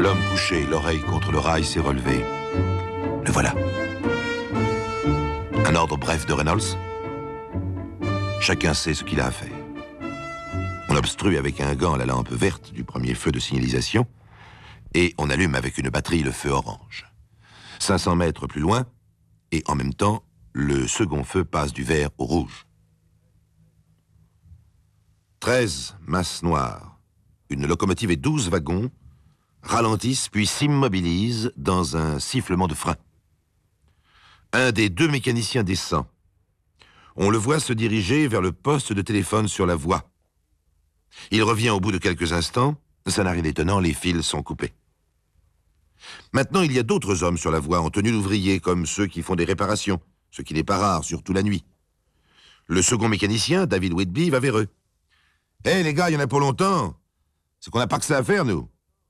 L'homme couché, l'oreille contre le rail, s'est relevé. Le voilà. Un ordre bref de Reynolds. Chacun sait ce qu'il a à faire. On obstrue avec un gant la lampe verte du premier feu de signalisation et on allume avec une batterie le feu orange. 500 mètres plus loin, et en même temps, le second feu passe du vert au rouge. 13 masses noires, une locomotive et 12 wagons ralentissent puis s'immobilisent dans un sifflement de frein. Un des deux mécaniciens descend. On le voit se diriger vers le poste de téléphone sur la voie. Il revient au bout de quelques instants. Ça n'a rien d'étonnant, les fils sont coupés. Maintenant, il y a d'autres hommes sur la voie en tenue d'ouvrier, comme ceux qui font des réparations, ce qui n'est pas rare, surtout la nuit. Le second mécanicien, David Whitby, va vers eux. « Hé, les gars, il y en a pour longtemps. C'est qu'on n'a pas que ça à faire, nous. »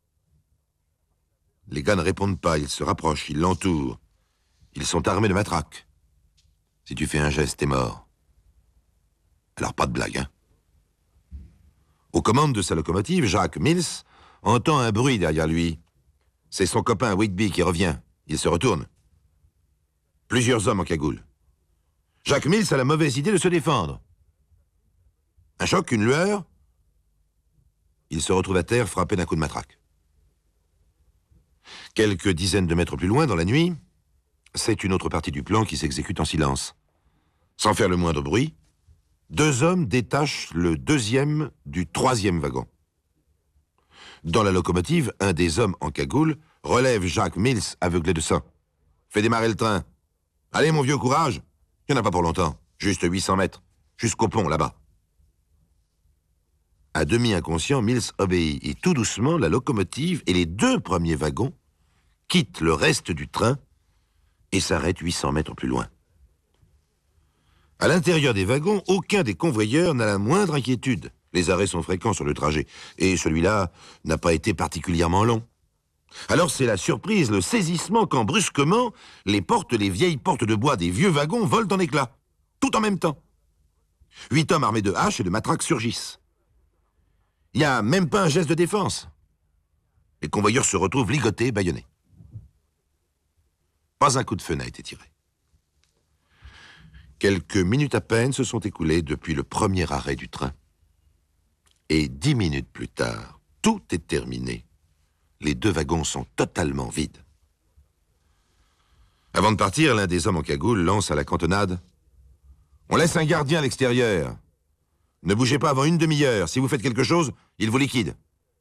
Les gars ne répondent pas, ils se rapprochent, ils l'entourent. Ils sont armés de matraques. Si tu fais un geste, t'es mort. Alors pas de blague, hein. Aux commandes de sa locomotive, Jacques Mills entend un bruit derrière lui. C'est son copain Whitby qui revient. Il se retourne. Plusieurs hommes en cagoule. Jacques Mills a la mauvaise idée de se défendre. Un choc, une lueur. Il se retrouve à terre, frappé d'un coup de matraque. Quelques dizaines de mètres plus loin, dans la nuit, c'est une autre partie du plan qui s'exécute en silence. Sans faire le moindre bruit, deux hommes détachent le deuxième du troisième wagon. Dans la locomotive, un des hommes en cagoule relève Jacques Mills, aveuglé de sang. « Fais démarrer le train. Allez, mon vieux, courage. Il n'y en a pas pour longtemps. Juste 800 mètres. Jusqu'au pont, là-bas. » À demi inconscient, Mills obéit et tout doucement, la locomotive et les deux premiers wagons quittent le reste du train et s'arrêtent 800 mètres plus loin. À l'intérieur des wagons, aucun des convoyeurs n'a la moindre inquiétude. Les arrêts sont fréquents sur le trajet et celui-là n'a pas été particulièrement long. Alors c'est la surprise, le saisissement quand brusquement, les vieilles portes de bois des vieux wagons volent en éclats, tout en même temps. 8 hommes armés de haches et de matraques surgissent. Il n'y a même pas un geste de défense. Les convoyeurs se retrouvent ligotés, bâillonnés. Pas un coup de feu n'a été tiré. Quelques minutes à peine se sont écoulées depuis le premier arrêt du train. Et 10 minutes plus tard, tout est terminé. Les deux wagons sont totalement vides. Avant de partir, l'un des hommes en cagoule lance à la cantonade « On laisse un gardien à l'extérieur. Ne bougez pas avant une demi-heure. Si vous faites quelque chose, il vous liquide. »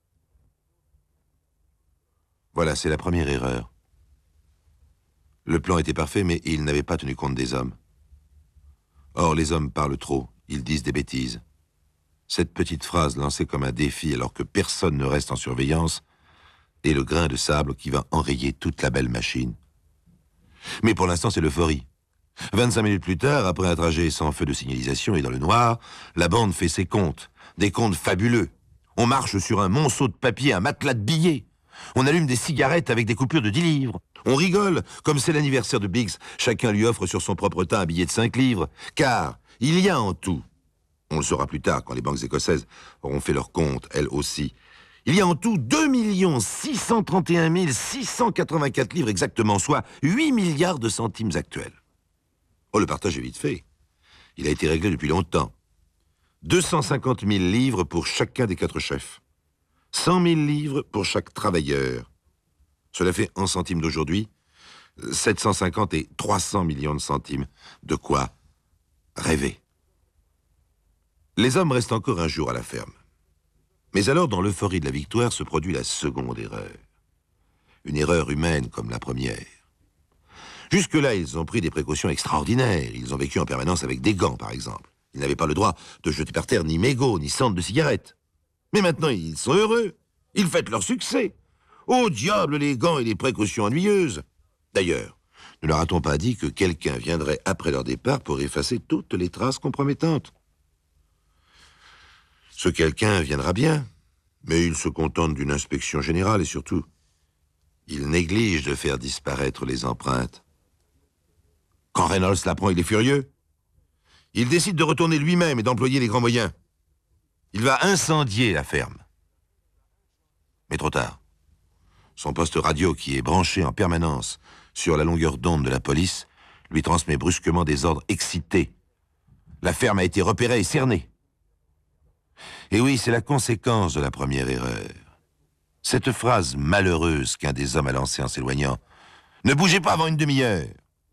Voilà, c'est la première erreur. Le plan était parfait, mais il n'avait pas tenu compte des hommes. Or, les hommes parlent trop, ils disent des bêtises. Cette petite phrase lancée comme un défi alors que personne ne reste en surveillance est le grain de sable qui va enrayer toute la belle machine. Mais pour l'instant, c'est l'euphorie. 25 minutes plus tard, après un trajet sans feu de signalisation et dans le noir, la bande fait ses comptes, des comptes fabuleux. On marche sur un monceau de papier, un matelas de billets. On allume des cigarettes avec des coupures de 10 livres. On rigole, comme c'est l'anniversaire de Biggs, chacun lui offre sur son propre teint un billet de 5 livres. Car il y a en tout, on le saura plus tard quand les banques écossaises auront fait leurs comptes, elles aussi, il y a en tout 2 631 684 livres exactement, soit 8 milliards de centimes actuels. Oh, le partage est vite fait. Il a été réglé depuis longtemps. 250 000 livres pour chacun des 4 chefs. 100 000 livres pour chaque travailleur. Cela fait, en centimes d'aujourd'hui, 750 et 300 millions de centimes. De quoi rêver. Les hommes restent encore un jour à la ferme. Mais alors, dans l'euphorie de la victoire, se produit la seconde erreur. Une erreur humaine comme la première. Jusque-là, ils ont pris des précautions extraordinaires. Ils ont vécu en permanence avec des gants, par exemple. Ils n'avaient pas le droit de jeter par terre ni mégots, ni cendres de cigarettes. Mais maintenant, ils sont heureux. Ils fêtent leur succès. Au diable, les gants et les précautions ennuyeuses. D'ailleurs, ne leur a-t-on pas dit que quelqu'un viendrait après leur départ pour effacer toutes les traces compromettantes? Ce quelqu'un viendra bien, mais il se contente d'une inspection générale et surtout, il néglige de faire disparaître les empreintes. Quand Reynolds l'apprend, il est furieux. Il décide de retourner lui-même et d'employer les grands moyens. Il va incendier la ferme. Mais trop tard. Son poste radio, qui est branché en permanence sur la longueur d'onde de la police, lui transmet brusquement des ordres excités. La ferme a été repérée et cernée. Et oui, c'est la conséquence de la première erreur. Cette phrase malheureuse qu'un des hommes a lancée en s'éloignant. « Ne bougez pas avant une demi-heure !»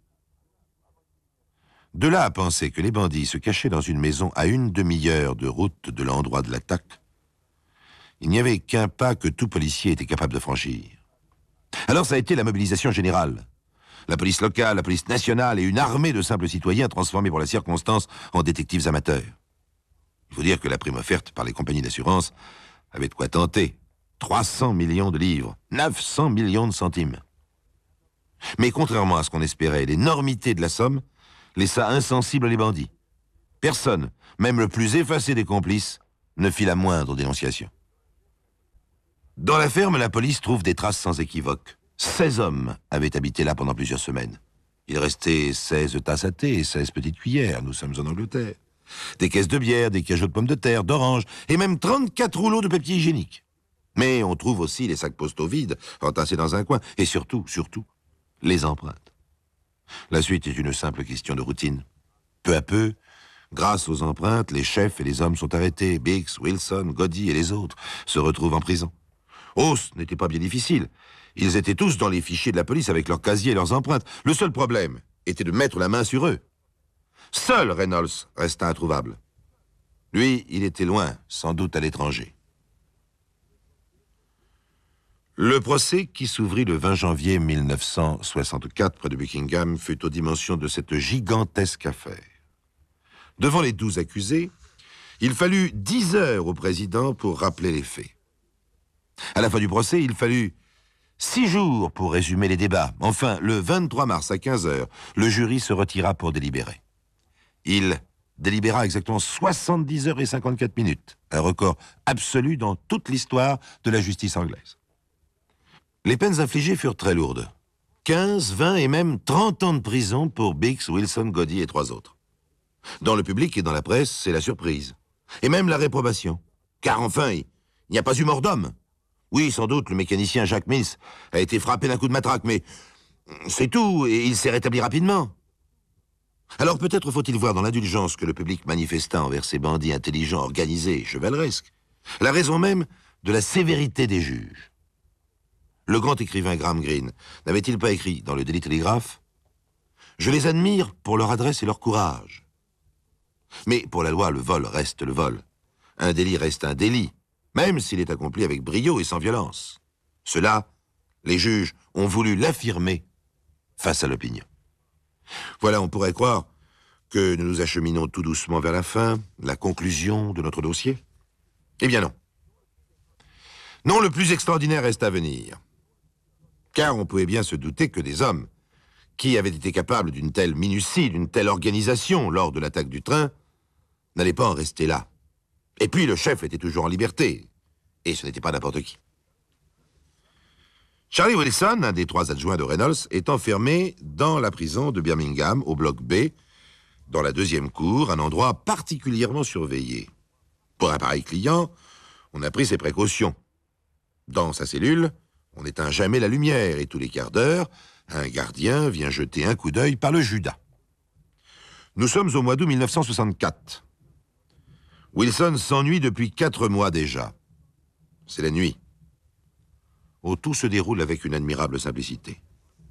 De là à penser que les bandits se cachaient dans une maison à une demi-heure de route de l'endroit de l'attaque, il n'y avait qu'un pas que tout policier était capable de franchir. Alors ça a été la mobilisation générale. La police locale, la police nationale et une armée de simples citoyens transformés pour la circonstance en détectives amateurs. Il faut dire que la prime offerte par les compagnies d'assurance avait de quoi tenter. 300 millions de livres, 900 millions de centimes. Mais contrairement à ce qu'on espérait, l'énormité de la somme laissa insensibles les bandits. Personne, même le plus effacé des complices, ne fit la moindre dénonciation. Dans la ferme, la police trouve des traces sans équivoque. 16 hommes avaient habité là pendant plusieurs semaines. Il restait 16 tasses à thé et 16 petites cuillères, nous sommes en Angleterre. Des caisses de bière, des cajots de pommes de terre, d'oranges, et même 34 rouleaux de papier hygiénique. Mais on trouve aussi les sacs postaux vides, entassés dans un coin, et surtout, les empreintes. La suite est une simple question de routine. Peu à peu, grâce aux empreintes, les chefs et les hommes sont arrêtés. Biggs, Wilson, Goddy et les autres se retrouvent en prison. Oh, ce n'était pas bien difficile. Ils étaient tous dans les fichiers de la police avec leurs casiers et leurs empreintes. Le seul problème était de mettre la main sur eux. Seul Reynolds resta introuvable. Lui, il était loin, sans doute à l'étranger. Le procès, qui s'ouvrit le 20 janvier 1964 près de Buckingham, fut aux dimensions de cette gigantesque affaire. Devant les 12 accusés, il fallut 10 heures au président pour rappeler les faits. À la fin du procès, il fallut 6 jours pour résumer les débats. Enfin, le 23 mars à 15 heures, le jury se retira pour délibérer. Il délibéra exactement 70 heures et 54 minutes, un record absolu dans toute l'histoire de la justice anglaise. Les peines infligées furent très lourdes. 15, 20 et même 30 ans de prison pour Biggs, Wilson, Goddy et 3 autres. Dans le public et dans la presse, c'est la surprise. Et même la réprobation. Car enfin, il n'y a pas eu mort d'homme. Oui, sans doute, le mécanicien Jacques Mills a été frappé d'un coup de matraque, mais c'est tout, et il s'est rétabli rapidement. Alors peut-être faut-il voir dans l'indulgence que le public manifesta envers ces bandits intelligents, organisés et chevaleresques, la raison même de la sévérité des juges. Le grand écrivain Graham Greene n'avait-il pas écrit dans le Daily Telegraph « Je les admire pour leur adresse et leur courage. » Mais pour la loi, le vol reste le vol. Un délit reste un délit, même s'il est accompli avec brio et sans violence. Cela, les juges ont voulu l'affirmer face à l'opinion. Voilà, on pourrait croire que nous nous acheminons tout doucement vers la fin, la conclusion de notre dossier. Eh bien non. Non, le plus extraordinaire reste à venir. Car on pouvait bien se douter que des hommes qui avaient été capables d'une telle minutie, d'une telle organisation lors de l'attaque du train, n'allaient pas en rester là. Et puis le chef était toujours en liberté, et ce n'était pas n'importe qui. Charlie Wilson, un des 3 adjoints de Reynolds, est enfermé dans la prison de Birmingham, au bloc B, dans la 2e cour, un endroit particulièrement surveillé. Pour un pareil client, on a pris ses précautions. Dans sa cellule, on n'éteint jamais la lumière, et tous les quarts d'heure, un gardien vient jeter un coup d'œil par le Judas. Nous sommes au mois d'août 1964. Wilson s'ennuie depuis 4 mois déjà. C'est la nuit. Oh, tout se déroule avec une admirable simplicité.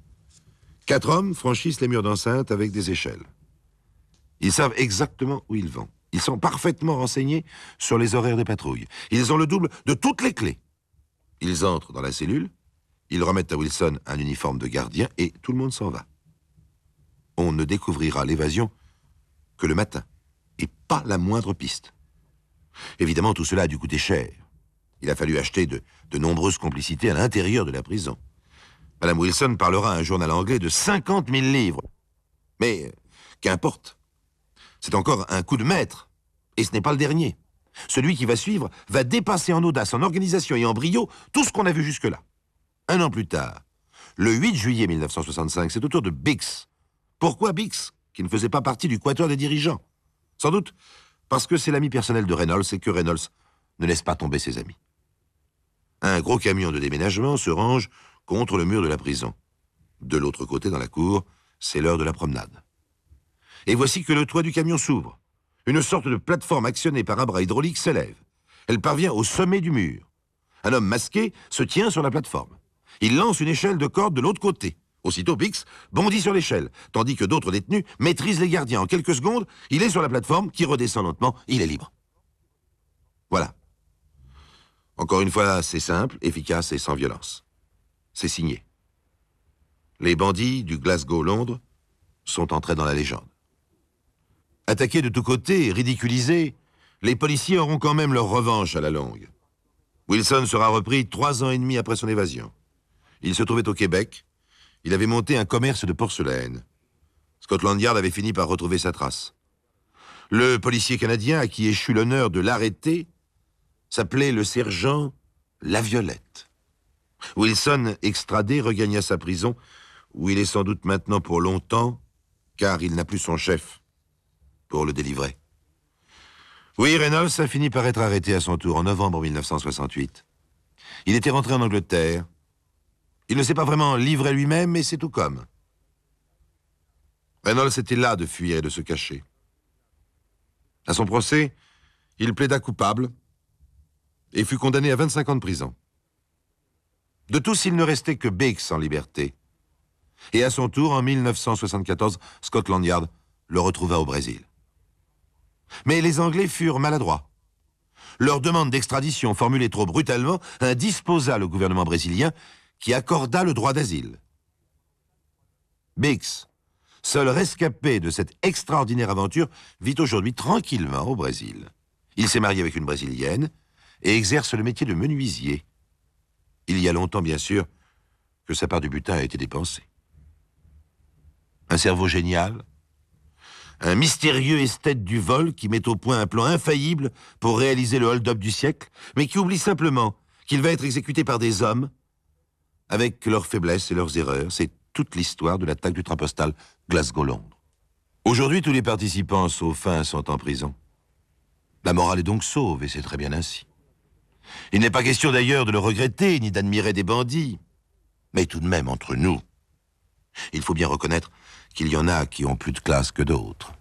4 hommes franchissent les murs d'enceinte avec des échelles. Ils savent exactement où ils vont. Ils sont parfaitement renseignés sur les horaires des patrouilles. Ils ont le double de toutes les clés. Ils entrent dans la cellule, ils remettent à Wilson un uniforme de gardien et tout le monde s'en va. On ne découvrira l'évasion que le matin, et pas la moindre piste. Évidemment, tout cela a dû coûter cher. Il a fallu acheter de nombreuses complicités à l'intérieur de la prison. Madame Wilson parlera à un journal anglais de 50 000 livres. Mais qu'importe. C'est encore un coup de maître. Et ce n'est pas le dernier. Celui qui va suivre va dépasser en audace, en organisation et en brio tout ce qu'on a vu jusque-là. 1 an plus tard, le 8 juillet 1965, c'est au tour de Biggs. Pourquoi Biggs, qui ne faisait pas partie du quatuor des dirigeants? Sans doute parce que c'est l'ami personnel de Reynolds et que Reynolds ne laisse pas tomber ses amis. Un gros camion de déménagement se range contre le mur de la prison. De l'autre côté, dans la cour, c'est l'heure de la promenade. Et voici que le toit du camion s'ouvre. Une sorte de plateforme actionnée par un bras hydraulique s'élève. Elle parvient au sommet du mur. Un homme masqué se tient sur la plateforme. Il lance une échelle de corde de l'autre côté. Aussitôt, Bix bondit sur l'échelle, tandis que d'autres détenus maîtrisent les gardiens. En quelques secondes, il est sur la plateforme qui redescend lentement. Il est libre. Voilà. Encore une fois, c'est simple, efficace et sans violence. C'est signé. Les bandits du Glasgow-Londres sont entrés dans la légende. Attaqués de tous côtés et ridiculisés, les policiers auront quand même leur revanche à la longue. Wilson sera repris 3 ans et demi après son évasion. Il se trouvait au Québec. Il avait monté un commerce de porcelaine. Scotland Yard avait fini par retrouver sa trace. Le policier canadien à qui échut l'honneur de l'arrêter s'appelait le sergent Laviolette. Wilson, extradé, regagna sa prison, où il est sans doute maintenant pour longtemps, car il n'a plus son chef pour le délivrer. Oui, Reynolds a fini par être arrêté à son tour en novembre 1968. Il était rentré en Angleterre. Il ne s'est pas vraiment livré lui-même, mais c'est tout comme. Reynolds était là de fuir et de se cacher. À son procès, il plaida coupable et fut condamné à 25 ans de prison. De tous, il ne restait que Bix en liberté. Et à son tour, en 1974, Scotland Yard le retrouva au Brésil. Mais les Anglais furent maladroits. Leur demande d'extradition formulée trop brutalement indisposa le gouvernement brésilien qui accorda le droit d'asile. Bix, seul rescapé de cette extraordinaire aventure, vit aujourd'hui tranquillement au Brésil. Il s'est marié avec une Brésilienne et exerce le métier de menuisier. Il y a longtemps, bien sûr, que sa part du butin a été dépensée. Un cerveau génial, un mystérieux esthète du vol qui met au point un plan infaillible pour réaliser le hold-up du siècle, mais qui oublie simplement qu'il va être exécuté par des hommes avec leurs faiblesses et leurs erreurs. C'est toute l'histoire de l'attaque du train postal Glasgow-Londres. Aujourd'hui, tous les participants, sauf un, sont en prison. La morale est donc sauve, et c'est très bien ainsi. Il n'est pas question d'ailleurs de le regretter, ni d'admirer des bandits. Mais tout de même, entre nous, il faut bien reconnaître qu'il y en a qui ont plus de classe que d'autres.